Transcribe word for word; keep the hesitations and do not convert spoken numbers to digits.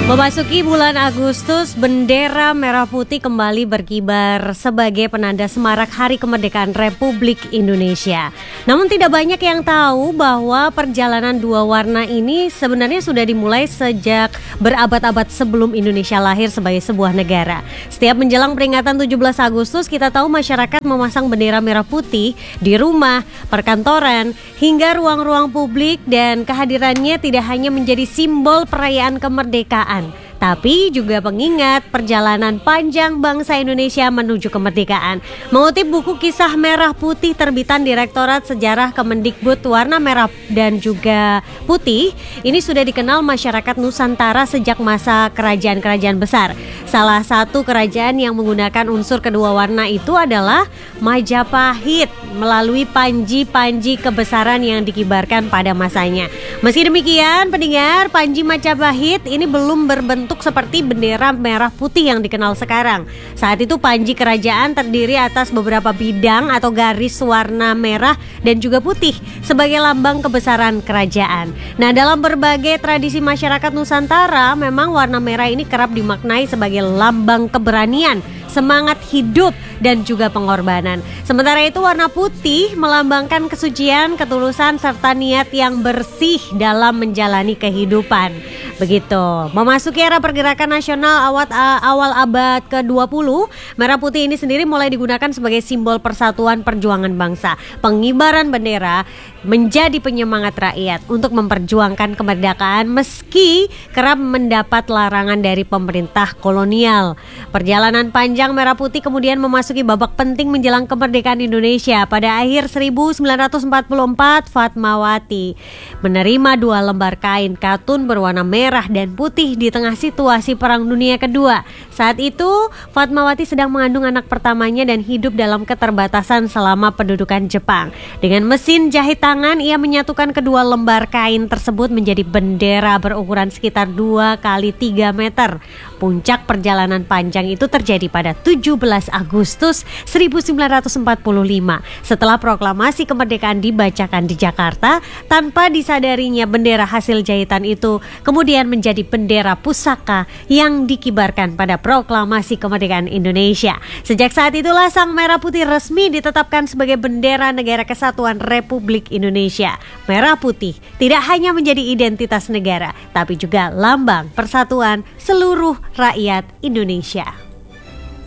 Memasuki bulan Agustus, bendera merah putih kembali berkibar sebagai penanda semarak Hari Kemerdekaan Republik Indonesia. Namun tidak banyak yang tahu bahwa perjalanan dua warna ini sebenarnya sudah dimulai sejak berabad-abad sebelum Indonesia lahir sebagai sebuah negara. Setiap menjelang peringatan tujuh belas Agustus, kita tahu masyarakat memasang bendera merah putih di rumah, perkantoran, hingga ruang-ruang publik, dan kehadirannya tidak hanya menjadi simbol perayaan kemerdekaan, tapi juga pengingat perjalanan panjang bangsa Indonesia menuju kemerdekaan. Mengutip buku Kisah Merah Putih terbitan Direktorat Sejarah Kemendikbud, warna merah dan juga putih ini sudah dikenal masyarakat Nusantara sejak masa kerajaan-kerajaan besar. Salah satu kerajaan yang menggunakan unsur kedua warna itu adalah Majapahit melalui panji-panji kebesaran yang dikibarkan pada masanya. Meski demikian, pendengar, panji Majapahit ini belum berbentuk seperti bendera merah putih yang dikenal sekarang. Saat itu panji kerajaan terdiri atas beberapa bidang atau garis warna merah dan juga putih sebagai lambang kebesaran kerajaan. Nah, dalam berbagai tradisi masyarakat Nusantara, memang warna merah ini kerap dimaknai sebagai lambang keberanian, semangat hidup, dan juga pengorbanan. Sementara itu warna putih melambangkan kesucian, ketulusan, serta niat yang bersih dalam menjalani kehidupan. Begitu. Memasuki era pergerakan nasional awal, awal abad ke dua puluh, merah putih ini sendiri mulai digunakan sebagai simbol persatuan perjuangan bangsa. Pengibaran bendera menjadi penyemangat rakyat untuk memperjuangkan kemerdekaan meski kerap mendapat larangan dari pemerintah kolonial. Perjalanan panjang merah putih kemudian memasuki babak penting menjelang kemerdekaan Indonesia. Pada akhir seribu sembilan ratus empat puluh empat, Fatmawati menerima dua lembar kain katun berwarna merah dan putih di tengah situasi Perang Dunia Kedua. Saat itu, Fatmawati sedang mengandung anak pertamanya dan hidup dalam keterbatasan selama pendudukan Jepang. Dengan mesin jahit tangan, ia menyatukan kedua lembar kain tersebut menjadi bendera berukuran sekitar dua kali tiga meter. Puncak perjalanan panjang itu terjadi pada tujuh belas Agustus seribu sembilan ratus empat puluh lima setelah proklamasi kemerdekaan dibacakan di Jakarta. Tanpa disadarinya, bendera hasil jahitan itu kemudian menjadi bendera pusaka yang dikibarkan pada proklamasi kemerdekaan Indonesia. Sejak saat itulah sang merah putih resmi ditetapkan sebagai bendera Negara Kesatuan Republik Indonesia. Merah putih tidak hanya menjadi identitas negara, tapi juga lambang persatuan seluruh rakyat Indonesia.